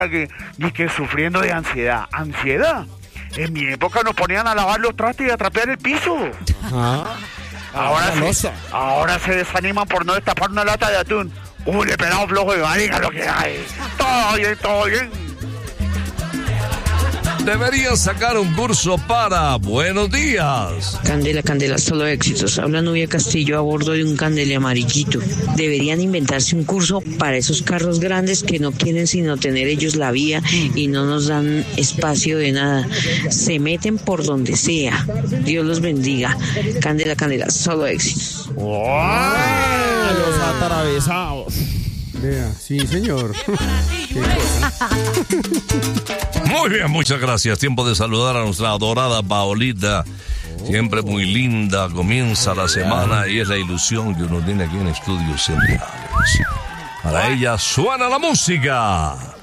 que sufriendo de ansiedad. ¿Ansiedad? En mi época nos ponían a lavar los trastes y a trapear el piso. Ahora se desaniman por no destapar una lata de atún. Le pelado flojo de marica lo que hay. Todo bien, todo bien. Deberían sacar un curso para Buenos Días. Candela, Candela, solo éxitos. Habla Nubia Castillo a bordo de un Candela amarillito. Deberían inventarse un curso para esos carros grandes que no quieren sino tener ellos la vía y no nos dan espacio de nada. Se meten por donde sea. Dios los bendiga. Candela, Candela, solo éxitos. Los atravesados. Vea, sí, señor. Qué cosa. Muy bien, muchas gracias. Tiempo de saludar a nuestra adorada Paolita. Siempre muy linda. Comienza la semana y es la ilusión que uno tiene aquí en Estudios Centrales. Para ella suena la música.